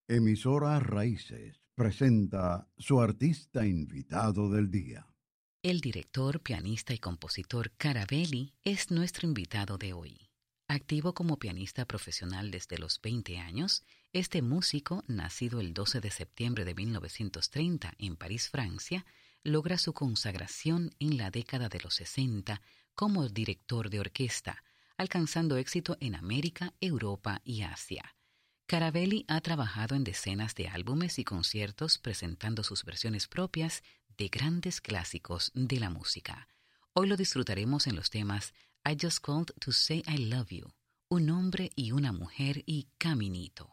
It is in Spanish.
Emisora Raíces presenta su artista invitado del día. El director, pianista y compositor Caravelli es nuestro invitado de hoy. Activo como pianista profesional desde los 20 años, este músico, nacido el 12 de septiembre de 1930 en París, Francia, logra su consagración en la década de los 60 como director de orquesta, alcanzando éxito en América, Europa y Asia. Caravelli ha trabajado en decenas de álbumes y conciertos presentando sus versiones propias de grandes clásicos de la música. Hoy lo disfrutaremos en los temas I Just Called to Say I Love You, Un hombre y una mujer y Caminito.